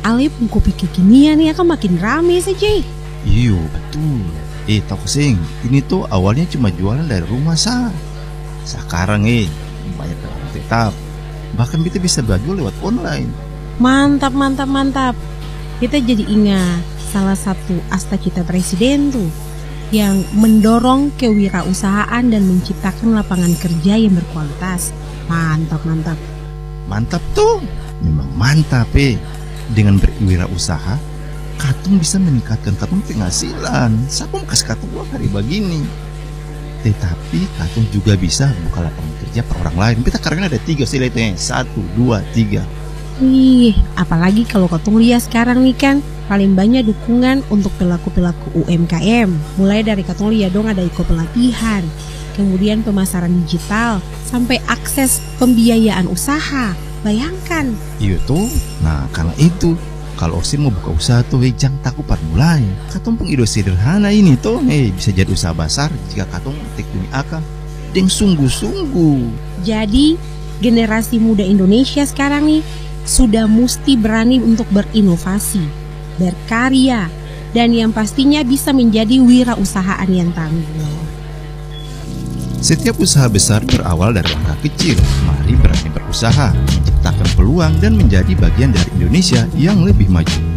Ale pun kopi kekinian ya kan makin rame saja. Iyo betul. Tahu sing, ini tuh awalnya cuma jualan dari rumah Sekarang banyak pelanggan tetap. Bahkan kita bisa baju lewat online. Mantap. Kita jadi ingat salah satu cita presiden tuh yang mendorong kewirausahaan dan menciptakan lapangan kerja yang berkualitas. Mantap. Mantap tuh, memang mantap Dengan berwirausaha, katong bisa meningkatkan katong penghasilan. Siapa mau kasih katong uang hari begini? Tetapi katong juga bisa buka lapangan kerja per orang lain. Kita karena ada 3 sila itu 1, 2, 3. Wih, apalagi kalau katong lihat sekarang nih kan paling banyak dukungan untuk pelaku-pelaku UMKM. Mulai dari katong lihat dong ada pelatihan, kemudian pemasaran digital, sampai akses pembiayaan usaha. Bayangkan. Iya tuh. Nah karena itu, kalau Osin mau buka usaha tuh jangan takut pada mulai. Katong pun ide sederhana ini tuh bisa jadi usaha besar jika katong tekuni akal dan sungguh-sungguh. Jadi generasi muda Indonesia sekarang nih sudah mesti berani untuk berinovasi, berkarya, dan yang pastinya bisa menjadi wirausahaan yang tangguh. Setiap usaha besar berawal dari langkah kecil. Mari berani berusaha, menciptakan peluang dan menjadi bagian dari Indonesia yang lebih maju.